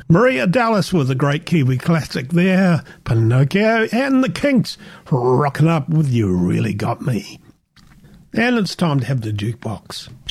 Maria Dallas with a great Kiwi classic there. Pinocchio and the Kinks rocking up with You Really Got Me. And it's time to have the jukebox.